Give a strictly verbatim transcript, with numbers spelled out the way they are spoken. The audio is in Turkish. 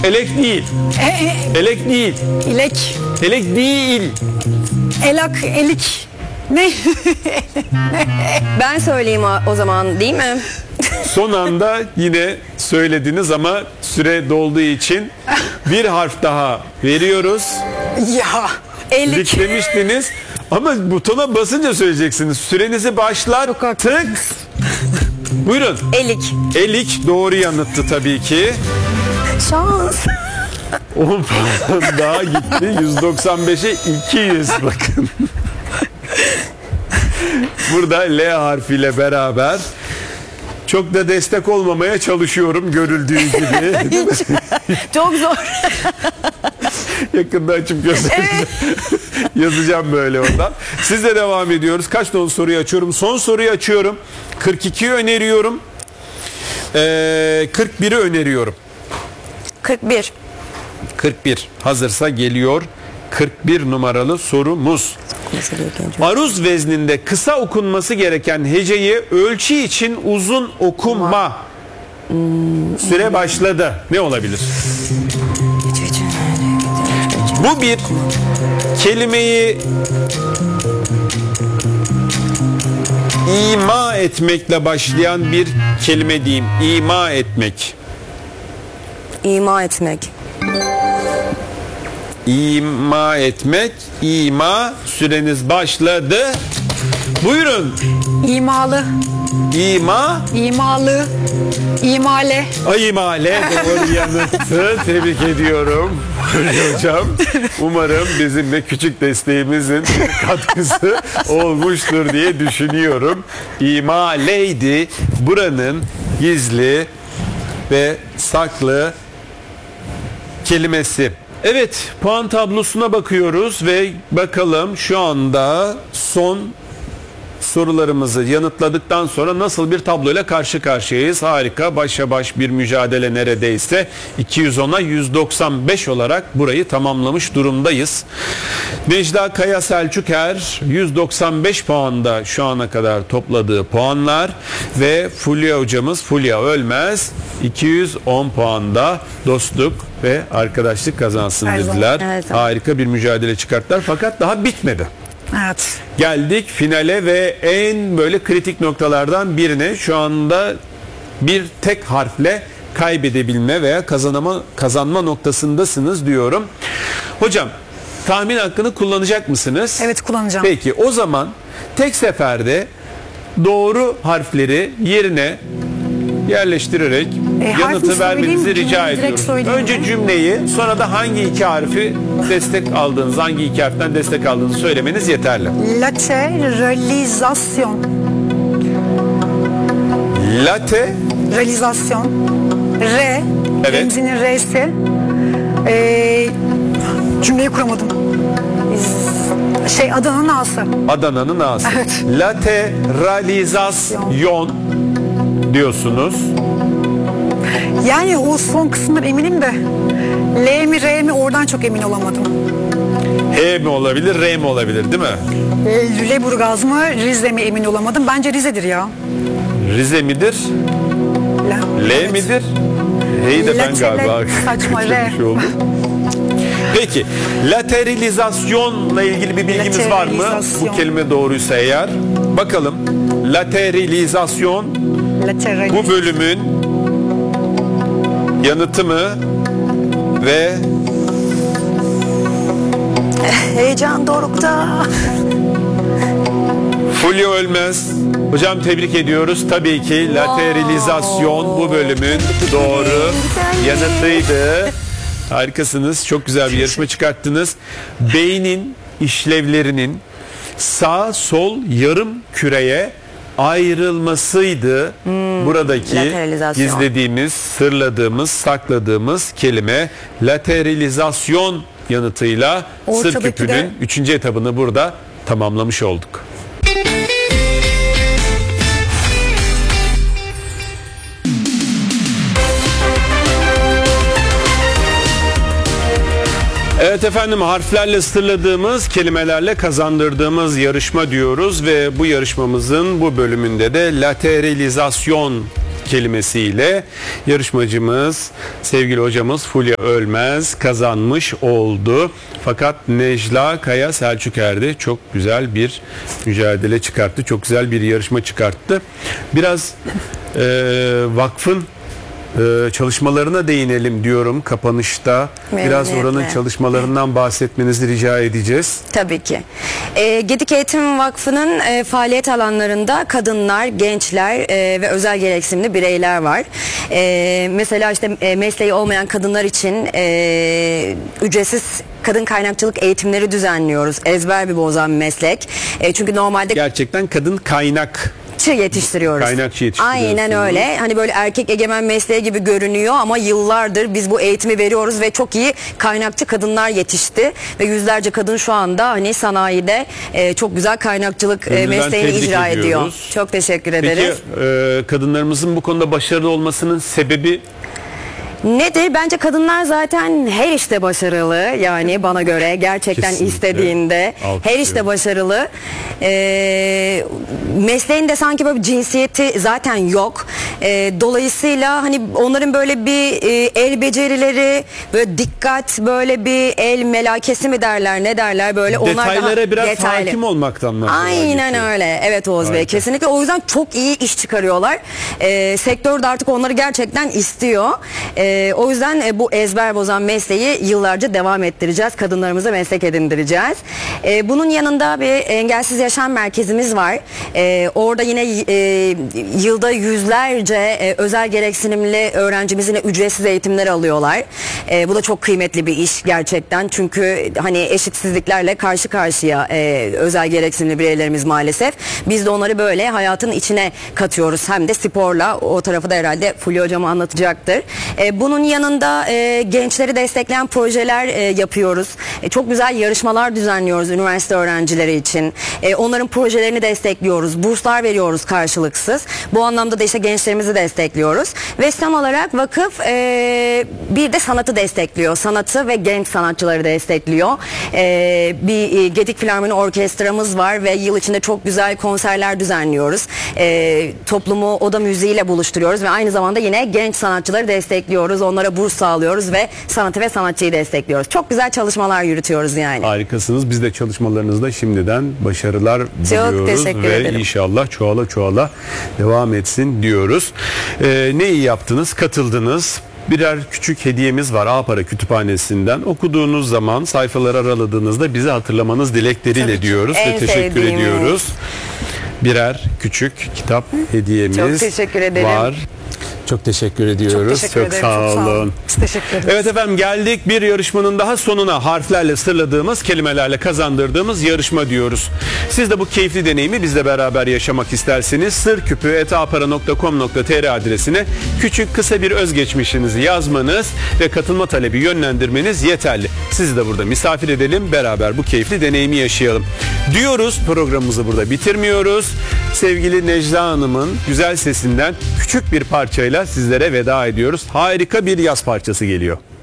Elek değil. E, e, Elek değil. ilek. Elek değil. Elak, elik. Ne? Ben söyleyeyim o- o zaman, değil mi? Son anda yine söylediniz ama süre dolduğu için bir harf daha veriyoruz. Ya. Elik. Lik demiştiniz ama butona basınca söyleyeceksiniz. Sürenizi başlattık. Buyurun. Elik. Elik doğru yanıttı tabii ki. Şans. on puan daha gitti. yüz doksan beşe iki yüz bakın. Burada L harfiyle beraber çok da destek olmamaya çalışıyorum görüldüğü gibi. Çok zor. Yakında açıp göstereceğim. Yazacağım böyle oradan. Sizle devam ediyoruz. Kaç nolu soruyu açıyorum? Son soruyu açıyorum. kırk ikiyi öneriyorum. Ee, kırk biri öneriyorum. kırk bir. kırk bir hazırsa geliyor. kırk bir numaralı sorumuz. Aruz vezninde kısa okunması gereken heceyi ölçü için uzun okuma. Süre başladı. Ne olabilir? Bu bir kelimeyi ima etmekle başlayan bir kelime diyeyim. İma etmek. İma etmek. İma etmek. İma süreniz başladı. Buyurun. İmalı. İma. İmalı. İmale. Ay imale doğru yanıtı. Tebrik ediyorum. Hocam. Umarım bizim de küçük desteğimizin katkısı olmuştur diye düşünüyorum. İmaleydi. Buranın gizli ve saklı kelimesi. Evet, puan tablosuna bakıyoruz ve bakalım şu anda son sorularımızı yanıtladıktan sonra nasıl bir tabloyla karşı karşıyayız. Harika, başa baş bir mücadele neredeyse. iki yüz ona yüz doksan beş olarak burayı tamamlamış durumdayız. Necla Kaya Selçuker yüz doksan beş puanda şu ana kadar topladığı puanlar ve Fulya hocamız Fulya Ölmez iki yüz on puanda dostluk ve arkadaşlık kazansın Her zaman, dediler. her zaman. Harika bir mücadele çıkarttılar fakat daha bitmedi. Evet. Geldik finale ve en böyle kritik noktalardan birine. Şu anda bir tek harfle kaybedebilme veya kazanama, kazanma noktasındasınız diyorum. Hocam tahmin hakkını kullanacak mısınız? Evet, kullanacağım. Peki o zaman tek seferde doğru harfleri yerine yerleştirerek E, harfini yanıtı vermenizi söyleyeyim, rica direkt ediyorum. söyleyeyim Önce mi? cümleyi, sonra da hangi iki harfi destek aldığınız, hangi iki harften destek aldığınızı söylemeniz yeterli. Lateralizasyon. Latte, Realizasyon. R. Evet. Remzinin R'si. Ee, cümleyi kuramadım. Şey, Adana'nın A'sı. Adana'nın A'sı. Evet. Lateralizasyon diyorsunuz. Yani o son kısımdan eminim de L mi R mi oradan çok emin olamadım. H mi olabilir, R mi olabilir değil mi? E, Lüleburgaz mı Rize mi emin olamadım. Bence Rize'dir ya. Rize midir? La, L evet. midir? H'yi de ben Latele- galiba saçma, R. kaçırmış oldum. Peki, lateralizasyonla ilgili bir bilgimiz var mı? Lateralizasyon. Bu kelime doğruysa eğer. Bakalım. Lateralizasyon Lateral. bu bölümün yanıtı mı? Ve Heyecan dorukta. Fulya Ölmez. Hocam tebrik ediyoruz. Tabii ki lateralizasyon bu bölümün doğru yanıtıydı. Harikasınız. Çok güzel bir yarışma çıkarttınız. Beynin işlevlerinin sağ sol yarım küreye ayrılmasıydı. Buradaki lateralizasyon. gizlediğimiz, sırladığımız, sakladığımız kelime lateralizasyon yanıtıyla Sır Ortadaki Küpü'nün de- üçüncü etabını burada tamamlamış olduk. Evet efendim, harflerle sırladığımız, kelimelerle kazandırdığımız yarışma diyoruz ve bu yarışmamızın bu bölümünde de lateralizasyon kelimesiyle yarışmacımız, sevgili hocamız Fulya Ölmez kazanmış oldu. Fakat Necla Kaya Selçuker'de çok güzel bir mücadele çıkarttı. Çok güzel bir yarışma çıkarttı. Biraz e, vakfın e, çalışmalarına değinelim diyorum kapanışta. Biraz Memnuniyetle. oranın çalışmalarından bahsetmenizi rica edeceğiz. Tabii ki. E, Gedik Eğitim Vakfı'nın e, faaliyet alanlarında kadınlar, gençler e, ve özel gereksinimli bireyler var. E, mesela işte e, mesleği olmayan kadınlar için e, ücretsiz kadın kaynakçılık eğitimleri düzenliyoruz. Ezber bir bozan bir meslek. E, çünkü normalde Gerçekten kadın kaynak yetiştiriyoruz. Kaynakçı yetiştiriyorsunuz. Aynen öyle. Hani böyle erkek egemen mesleği gibi görünüyor ama yıllardır biz bu eğitimi veriyoruz ve çok iyi kaynakçı kadınlar yetişti ve yüzlerce kadın şu anda hani sanayide e, çok güzel kaynakçılık e, Gönülden mesleğini tebrik icra ediyor. ediyoruz. Çok teşekkür Peki ederiz. e, kadınlarımızın bu konuda başarılı olmasının sebebi Nedir? Bence kadınlar zaten her işte başarılı. Yani bana göre gerçekten Kesinlikle. istediğinde her işte başarılı. Ee, mesleğinde sanki böyle bir cinsiyeti zaten yok. Ee, dolayısıyla hani onların böyle bir e, el becerileri, böyle dikkat, böyle bir el melakesi mi derler, ne derler böyle. Onlar detaylara daha biraz detaylı. hakim olmaktan mı? acaba Aynen geçiyor? öyle. Evet Oğuz Bey, Harika. kesinlikle. O yüzden çok iyi iş çıkarıyorlar. Ee, sektör de artık onları gerçekten istiyor. Ee, o yüzden e, bu ezber bozan mesleği yıllarca devam ettireceğiz. Kadınlarımıza meslek edindireceğiz. Ee, bunun yanında bir engelsiz yaşam merkezimiz var. Ee, orada yine e, yılda yüzlerce e, özel gereksinimli öğrencimiz yine ücretsiz eğitimler alıyorlar. Ee, bu da çok kıymetli bir iş gerçekten. Çünkü hani eşitsizliklerle karşı karşıya e, özel gereksinimli bireylerimiz maalesef. Biz de onları böyle hayatın içine katıyoruz. Hem de sporla. O tarafı da herhalde Fulya Hocam anlatacaktır. E, bunun yanında e, gençleri destekleyen projeler e, yapıyoruz. E, çok güzel yarışmalar düzenliyoruz üniversite öğrencileri için. E, onların projelerini destekliyoruz. Burslar veriyoruz karşılıksız. Bu anlamda da işte gençlerimizi destekliyoruz. Ve son olarak vakıf e, bir de sanatı destekliyor. Sanatı ve genç sanatçıları destekliyor. E, bir e, Gedik Filarmoni Orkestramız var ve yıl içinde çok güzel konserler düzenliyoruz. E, toplumu oda müziğiyle buluşturuyoruz ve aynı zamanda yine genç sanatçıları destekliyoruz. Onlara burs sağlıyoruz ve sanatı ve sanatçıyı destekliyoruz. Çok güzel çalışmalar yürütüyoruz yani. Harikasınız. Biz de çalışmalarınızda şimdiden başarılar diliyoruz teşekkür ve ederim. inşallah çoğala çoğala devam etsin diyoruz. Ee, ne iyi yaptınız, katıldınız. Birer küçük hediyemiz var A-Para Kütüphanesi'nden. Okuduğunuz zaman sayfaları araladığınızda bizi hatırlamanız dilekleriyle Tabii ki. diyoruz En ve teşekkür sevdiğimiz. ediyoruz. Birer küçük kitap hediyemiz Çok teşekkür ederim. var. Çok teşekkür ediyoruz. Çok teşekkür ederim. sağ Çok olun. Biz teşekkür ederiz. Evet efendim, geldik bir yarışmanın daha sonuna. Harflerle sırladığımız, kelimelerle kazandırdığımız yarışma diyoruz. Siz de bu keyifli deneyimi bizle beraber yaşamak isterseniz sırküpü et apara nokta com nokta tr adresine küçük kısa bir özgeçmişinizi yazmanız ve katılma talebi yönlendirmeniz yeterli. Sizi de burada misafir edelim, beraber bu keyifli deneyimi yaşayalım diyoruz. Programımızı burada bitirmiyoruz. Sevgili Necla Hanım'ın güzel sesinden küçük bir parçayla sizlere veda ediyoruz. Harika bir yaz parçası geliyor.